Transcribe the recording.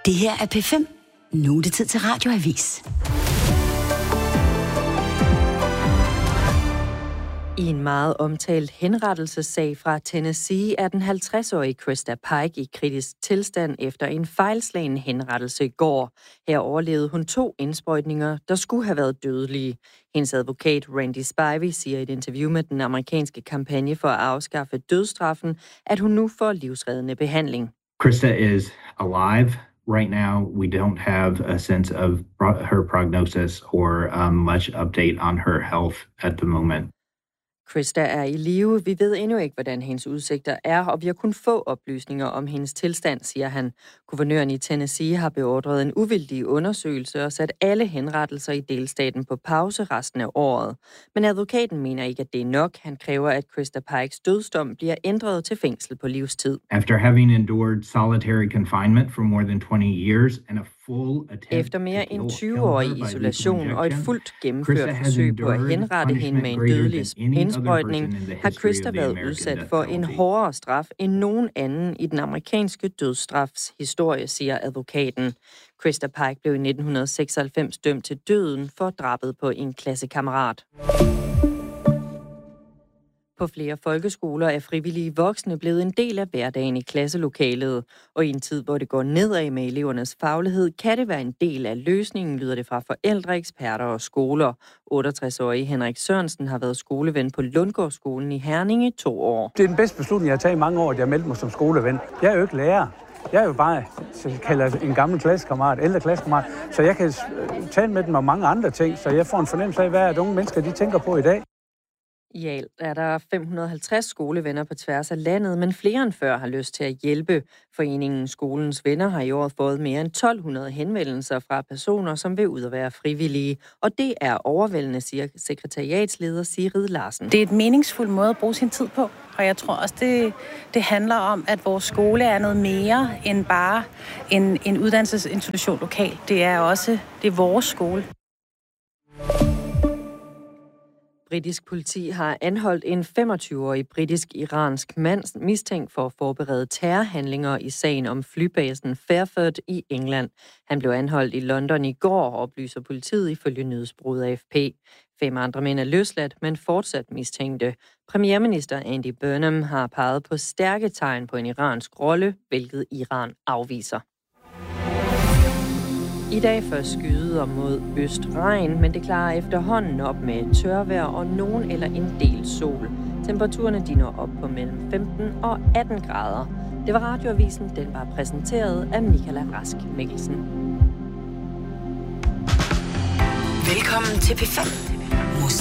Det her er P5. Nu er det tid til Radioavis. I en meget omtalt henrettelsessag fra Tennessee er den 50-årige Krista Pike i kritisk tilstand efter en fejlslagen henrettelse i går. Her overlevede hun 2 indsprøjtninger, der skulle have været dødelige. Hendes advokat Randy Spivey siger i et interview med den amerikanske kampagne for at afskaffe dødsstraffen, at hun nu får livsreddende behandling. Krista is alive. Right now, we don't have a sense of her prognosis or much update on her health at the moment. Krista er i live. Vi ved endnu ikke, hvordan hendes udsigter er, og vi har kun få oplysninger om hendes tilstand, siger han. Guvernøren i Tennessee har beordret en uvildig undersøgelse og sat alle henrettelser i delstaten på pause resten af året. Men advokaten mener ikke, at det er nok. Han kræver, at Krista Pikes dødsdom bliver ændret til fængsel på livstid. After having endured solitary confinement for more than 20 years and a efter mere end 20 år i isolation og et fuldt gennemført forsøg på at henrette hende med en dødelig indsprøjtning, har Krista været udsat for en hårdere straf end nogen anden i den amerikanske dødsstrafs historie, siger advokaten. Krista Pike blev i 1996 dømt til døden for drabet på en klassekammerat. På flere folkeskoler er frivillige voksne blevet en del af hverdagen i klasselokalet. Og i en tid, hvor det går nedad med elevernes faglighed, kan det være en del af løsningen, lyder det fra forældre, eksperter og skoler. 68-årige Henrik Sørensen har været skoleven på Lundgårdsskolen i Herning i 2 år. Det er den bedste beslutning, jeg har taget i mange år, at jeg meldte mig som skoleven. Jeg er jo ikke lærer. Jeg er jo bare, så jeg kalder en gammel klassekammerat, ældre klassekammerat, så jeg kan tale med dem om mange andre ting, så jeg får en fornemmelse af, hvad unge mennesker de tænker på i dag. I alt er der 550 skolevenner på tværs af landet, men flere end før har lyst til at hjælpe. Foreningen Skolens Venner har i år fået mere end 1200 henvendelser fra personer, som vil ud at være frivillige. Og det er overvældende, siger sekretariatsleder Sigrid Larsen. Det er et meningsfuld måde at bruge sin tid på, og jeg tror også, det handler om, at vores skole er noget mere end bare en uddannelsesinstitution lokalt. Det er vores skole. Britisk politi har anholdt en 25-årig britisk-iransk mand mistænkt for at forberede terrorhandlinger i sagen om flybasen Fairford i England. Han blev anholdt i London i går, oplyser politiet ifølge nyhedsbureauet AFP. 5 andre mænd er løsladt, men fortsat mistænkte. Premierminister Andy Burnham har peget på stærke tegn på en iransk rolle, hvilket Iran afviser. I dag først skyder mod østregn, men det klarer efterhånden op med tørvejr og nogen eller en del sol. Temperaturerne de når op på mellem 15 og 18 grader. Det var Radioavisen, den var præsenteret af Michaela Rask Mikkelsen. Velkommen til P5.